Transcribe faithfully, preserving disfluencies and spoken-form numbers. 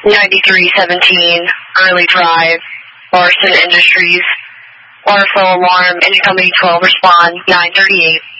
ninety-three seventeen, Early Drive, Larson Industries. Water flow alarm, incoming twelve, respond nine thirty-eight.